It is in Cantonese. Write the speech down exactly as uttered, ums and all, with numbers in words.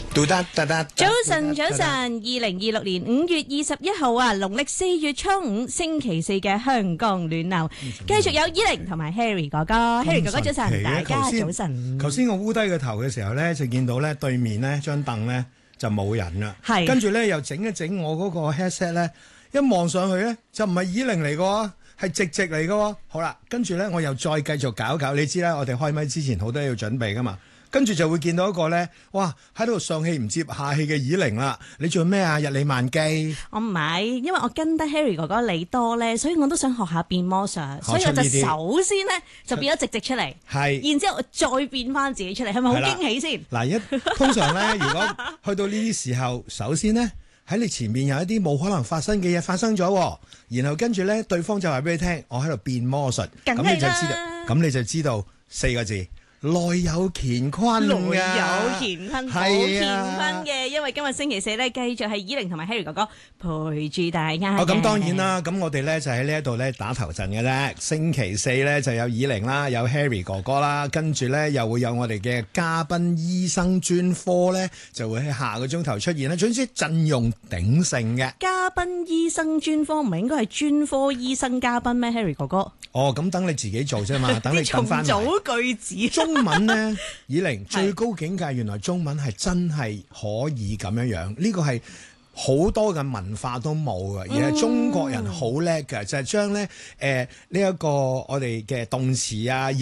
早晨，早晨，二零二六年五月二十一號啊，農曆四月初五星期四嘅香港暖流，繼續有依玲同埋 Harry 哥哥 ，Harry 哥哥早晨，大家早晨。 頭先我烏低個頭嘅時候咧，就見到咧對面咧張凳咧就冇人啦，係，跟住咧又整一整我嗰個 headset 咧，一望上去咧就唔係依玲嚟嘅，係直直嚟嘅。好啦，跟住咧我又再繼續搞搞，你知啦，我哋開咪之前好多嘢要準備噶嘛。跟住就會見到一個咧，哇喺度上氣唔接下氣嘅依玲啦！你做咩啊？日理萬機？ 我唔係，因為我跟得 Harry 哥哥你多咧，所以我都想學下變魔術，所以我就首先咧就變咗直直出嚟，係，然之後我再變翻自己出嚟，係咪好驚喜先？ 嗱，一通常咧，如果去到呢啲時候，首先咧喺你前面有一啲冇可能發生嘅嘢發生咗，然後跟住咧對方就話俾你聽，我喺度變魔術，咁你就知道，咁你就知道四個字。內有乾坤， 內有乾坤，好乾坤嘅，因為今日星期四咧，繼續係依玲同埋 Harry 哥哥陪住大家。 哦，咁當然啦，咁我哋咧就喺呢一度咧打頭陣嘅啫。星期四咧就有依玲啦，有 Harry 哥哥啦，跟住咧又會有我哋嘅嘉賓醫生專科咧，就會喺下個鐘頭出現啦。總之陣容鼎盛嘅。嘉賓醫生專科唔係應該係專科醫生嘉賓咩 ？Harry 哥哥。 哦，咁等你自己做啫嘛，等你跟翻嚟。 重組句子。 中文呢，依玲最高境界，原來中文係真係可以咁樣樣，呢個係好多嘅文化都冇嘅，而係中國人好叻嘅，就係將咧誒呢一個我哋嘅動詞啊。